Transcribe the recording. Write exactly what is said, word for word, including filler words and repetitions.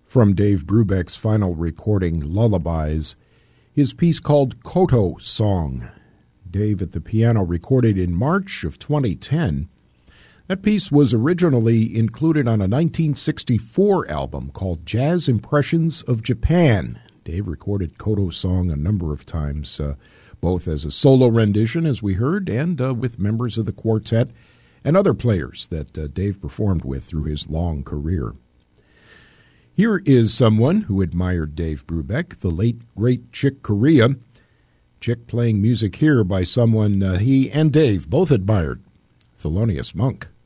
From Dave Brubeck's final recording, Lullabies, his piece called Koto Song. Dave at the piano recorded in March of twenty ten. That piece was originally included on a nineteen sixty-four album called Jazz Impressions of Japan. Dave recorded Koto Song a number of times, uh, both as a solo rendition, as we heard, and uh, with members of the quartet and other players that uh, Dave performed with through his long career. Here is someone who admired Dave Brubeck, the late, great Chick Corea. Chick playing music here by someone uh, he and Dave both admired, Thelonious Monk.